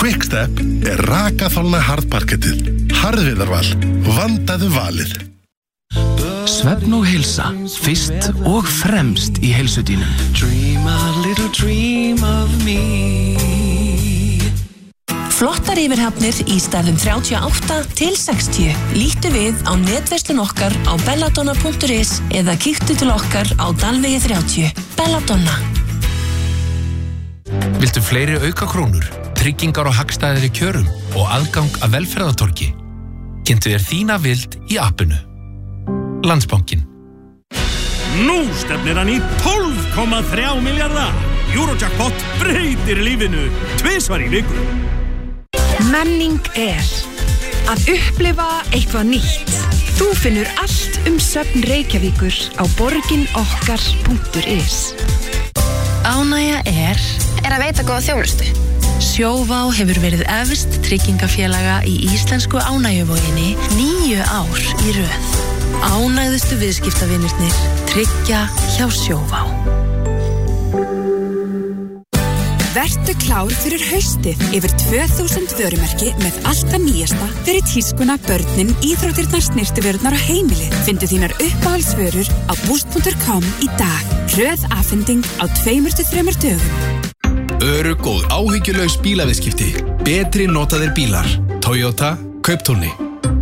Quickstep rakaþolna hardparkettið. Harðviðarval, vandaðu valið. Svefn og heilsa, fyrst og fremst í heilsudínum. Dream a little dream of me. Flottar yfirhafnir í stærðum 38 til 60. Líttu við á netverslun okkar á belladonna.is eða kíktu til okkar á Dalvegi 30. Belladonna. Viltu fleiri aukakrónur, tryggingar og hagstæðari kjörum og aðgang að velferðartorgi? Kynntu þér þína vild í appinu. Landsbankinn. Nú stefnir hann í 12,3 milljarða. Eurojackpot breytir lífinu 2 í viku. Menning að upplifa eitthvað nýtt. Þú finnur allt söfn Reykjavíkur á borginokkar.is. Ánægja að veita góða þjónustu. Sjóvá hefur verið efst tryggingafélaga í íslensku ánægjuvoginni 9 ár í röð. Ánægðustu viðskiptavinirnir tryggja hjá Sjóvá. Vertu klár fyrir haustið. Yfir 2000 vörumerki með allt það nýjasta fyrir tískuna, börnin, íþróttirnar, snyrtivörurnar og heimilið. Findu þínar uppáhaldsvörur á boost.com í dag. Hröð afhending á 2-3 dögum. Örugg og áhyggjulaus bílaviðskipti. Betri notaðir bílar. Toyota Kauptúni.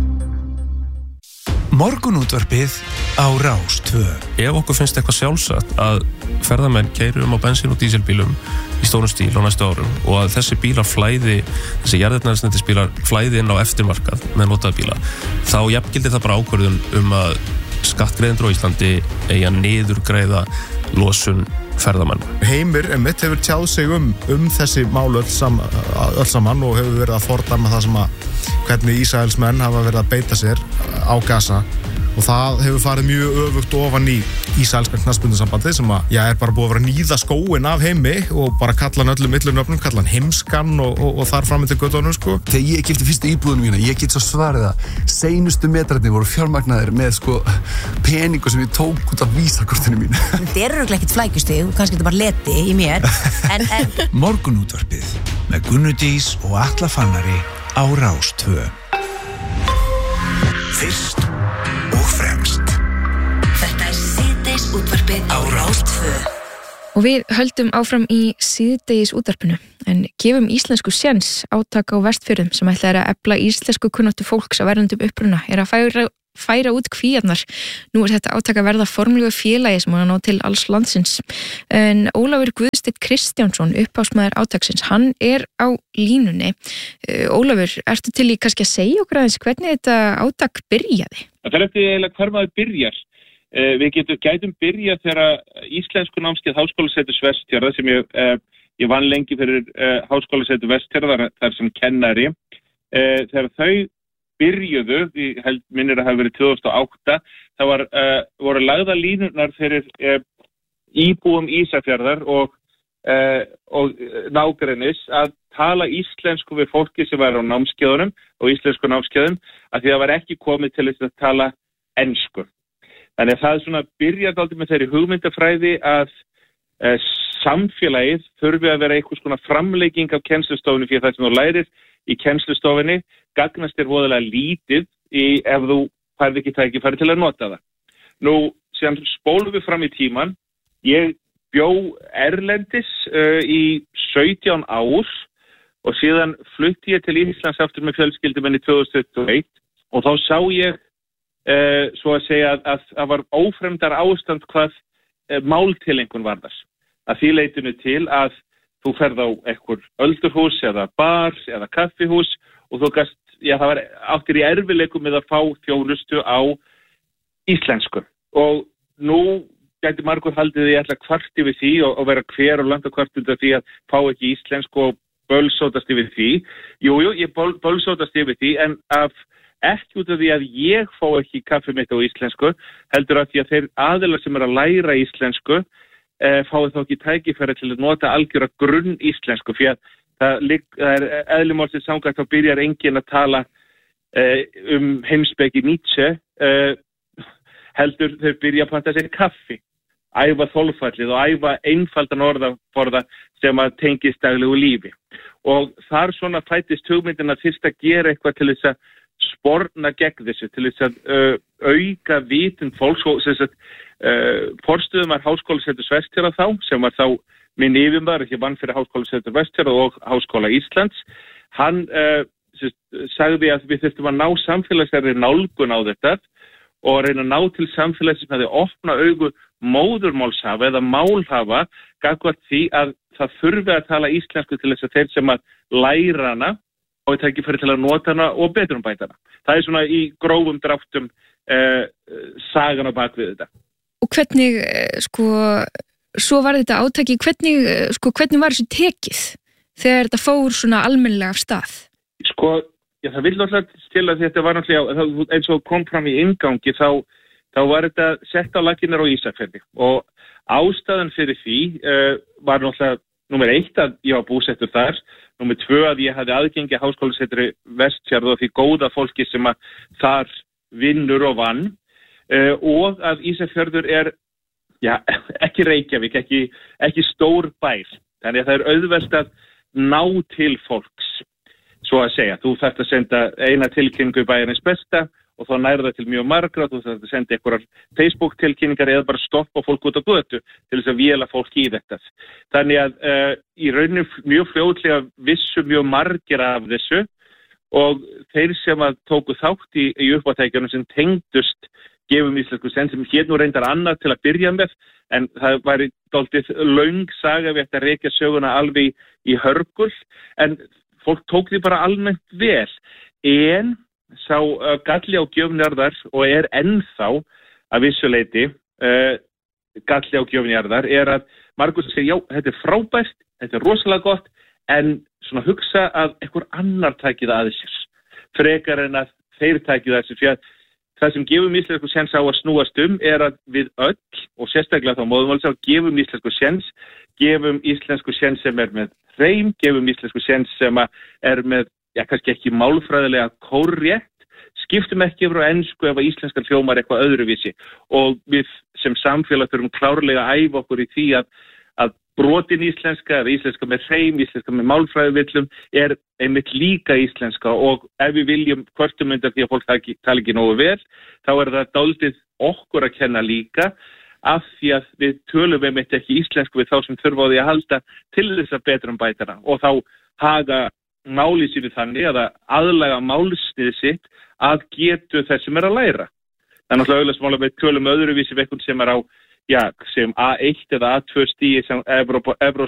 Morgunútvarpið á Rás 2. Ef okkur finnst eitthvað sjálfsagt að ferðamenn keyri á bensín- og díselbílum í stórum stíl á næstu árum og að þessi bílar flæði, þessi jarðefnaeldsneytisbílar flæði inn á eftirmarkað með notaða bíla, þá jafngildir það bara ákvörðun að skattgreiðendur á Íslandi eigi að niðurgreiða losun ferðamann. Heimir einmitt hefur tjáð sig þessi mál öll saman og hefur verið að fordæma það sem hvernig Ísraelsmenn hafa verið að beita sér á Gaza og það hefur farið mjög öfugt ofan í Ísraelska knattspyrnusambandið sem er bara búið að vera að níða skóinn af Heimi og bara kalla hann öllum millunöfnum, kalla hann heimskan og þar fram til göttunum sko. Þegar ég keypti fyrstu íbúðinu mína, ég get svo svarið að seinustu metrarnir voru fjármagnaðir með peningu sem ég tók út af vísakortinu mínu. Þetta örugglega ekkert flækjustig og kannski þetta bara leti í mér. En Morgunútvarpið með Gunnu Dís og Atla Fannari á Rás 2. Fyrst og fremst. Þetta síðdegis útvarpið á Rás 2. Og við höldum áfram í síðdegis útvarpinu en gefum íslensku séns. Átak á Vestfjörðum sem ætlar að efla íslensku kunnáttu fólks á verðundum uppruna að færa út kvíarnar. Nú þetta átak að verða formlegu félagi sem ná til alls landsins. En Ólafur Guðsteinn Kristjánsson, upphafsmaður átaksins, hann á línunni. Ólafur, ertu til í kannski að segja okkur aðeins hvernig þetta átak byrjaði? Það fer eftir eiginlega hvar maður byrjar. Við gætum byrjað þegar íslensku námskeið Háskólaseturs Vestfjarða sem ég vann lengi fyrir Háskólasetur Vestfjarða þar sem kennari. Þegar þau byrjuðu, ég held minnir að hafa verið 2008, það voru lagða línurnar fyrir íbúum Ísafjarðar og nágrennis að tala íslensku við fólki sem var á námskeiðunum og íslensku námskeiðum að því það var ekki komið til þess að tala ensku. Þannig að það svona byrjaði aldrei með þeirri hugmyndafræði að samfélagið þurfi að vera einhvers konar framlegging af kennslustofunni fyrir það sem þú lærir í kennslustofunni gagnast þér voðalega lítið ef þú færði ekki tækifæri til að nota það. Nú, síðan spólum við fram í tíman. Ég bjó erlendis í 17 ár og síðan flutti ég til Íslands aftur með fjölskyldu minni 2021 og þá sá ég svo að segja að það var ófremdar ástand hvað máltilengun varðar. Að því leitinu til að þú ferð á eitthvað öldurhús eða bar eða kaffihús og þú gast, það var áttir í erfileikum með að fá þjónustu á íslensku. Og nú gæti margur haldið því ætla kvart yfir því og vera hver og landa kvart undan því að fá ekki íslensku og bölsótast yfir því. Jú, ég bölsótast yfir því en ekki út af því að ég fá ekki kaffi mitt á íslensku, heldur að því að þeir aðilar sem að læra íslensku fáið þá ekki tækifæri til að nota algjöra grunn íslensku fyrir að það eðli málsins samkvæmt þá byrjar enginn að tala heimspeki Nietzsche heldur þau byrja að panta sér kaffi, æfa þolfallið og æfa einfaldan orðaforða sem að tengist daglegu lífi. og þar svona fættist hugmyndin að fyrst að gera eitthvað til þess að sporna gegn þessu, til þess að auka vitund fólks og forstöðumar Háskólaseturs Vestfjarða þá, sem var þá minn yfirmaður, ekki vann fyrir Háskólasetur Vestfjarða og Háskóla Íslands, hann sagði að við þurftum að ná samfélagslegri nálgun á þetta og reyna að ná til samfélags sem hefði opna augu móðurmálshafa eða málhafa gagnvart því að það þurfi að tala íslensku til þess að þeir sem að læra hana og það ekki fyrir til að nota hana og betrumbæta hana. Það svona í grófum dráttum sagan á bak við þetta. Og hvernig, svo var þetta átaki, hvernig var þessu tekið þegar þetta fór svona almennilega af stað? Það vil náttúrulega til að þetta var náttúrulega, eins og kom fram í inngangi, þá var þetta sett á laggirnar á Ísafirði og ástæðan fyrir því var náttúrulega númer 1 að ég var búsettur þar, númer 2 að ég hafði aðgengi að Háskólasetri Vestfjarða og því góða fólki sem að þar vinnur og vann og að Ísafjörður ekki Reykjavík, ekki stór bær, þannig að það auðvelt að ná til fólks, svo að segja. Þú þarft að senda eina tilkynningu í Bæjarins Besta og þá nærðu það til mjög margra, þú þarft að senda einhverjar Facebook-tilkynningar eða bara stoppa fólk út á götu til þess að véla fólk í þetta. Þannig að í rauninu mjög fljótlega vissu mjög margir af þessu og þeir sem að tóku þátt í uppátækjunum sem tengdust gefum íslensku sens sem hér nú reyndar annað til að byrja með, en það væri dálítið löng saga við að rekja söguna alveg í hörgul, en fólk tók því bara almennt vel, en sá galli á gjöfnjarðar og ennþá að vissuleiti galli á gjöfnjarðar að margur segir, já, þetta frábært, þetta rosalega gott, en svona hugsa að einhver annar tæki það að sér, frekar en að þeir tæki það að sér, fyrir að það sem gefum íslensku séns á að snúast að við öll, og sérstaklega þá móðumálsá, gefum íslensku séns sem með hreim, gefum íslensku séns sem með, kannski ekki málfræðilega kórrétt, skiptum ekki yfir á ensku ef að íslenskan hljómar eitthvað öðruvísi og við sem samfélag þurfum klárlega að æfa okkur í því að brotin íslenska eða íslenska með hreim, íslenska með málfræðivillum einmitt líka íslenska og ef við viljum hvörtum undan því að fólk tala ekki nógu vel, þá það dálítið okkur að kenna líka af því að við tölum einmitt ekki íslensku við þá sem þurfa á því að halda til þess að betrumbæta hana og þá haga máli sínu þannig að aðlaga málsnið sitt að getu þessum að læra. Það náttúrulega auðvitað við tölum öðruvísi vekkun sem á sem A1 eða A2 stíi sem Evrópska